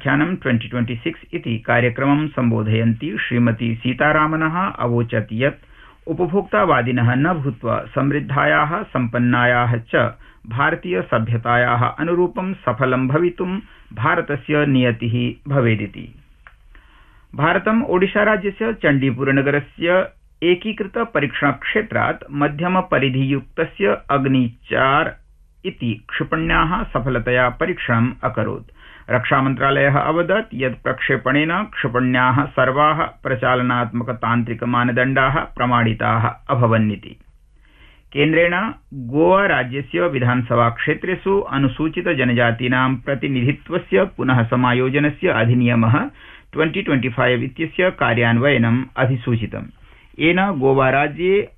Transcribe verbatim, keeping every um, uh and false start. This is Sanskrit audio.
व्याख्यानं ट्वेंटी ट्वेंटी सिक्स इति कार्यक्रमं सम्बोधयन्ती श्रीमती सीतारामनः अवोचत् यत् उपभोक्तावादिनः न भूत्वा समृद्धायाः सम्पन्नायाः च भारतीय सभ्यतायाः अनुरूपं सफलं भवितुं भारतस्य नियतिः भवेदिति। भारतम् ओडिशाराज्यस्य चण्डीपुरनगरस्य एकीकृत परीक्षणक्षेत्रात् मध्यमपरिधियुक्तस्य अग्नि चार इति क्षिपण्याः सफलतया परीक्षणम् अकरोत्। रक्षामन्त्रालयः अवदत् यत् प्रक्षेपणेन क्षिपण्याः सर्वाः प्रचालनात्मक तान्त्रिक मानदण्डाः प्रमाणिताः अभवन्निति। केन्द्रेण गोवा राज्यस्य विधानसभा क्षेत्रेषु अनुसूचित जनजातीनां प्रतिनिधित्वस्य पुनः समायोजनस्य अधिनियमः ट्वेंटी ट्वेंटी फाइव इत्यस्य कार्यान्वयनम् अधिसूचितम्। येन गोवा राज्ये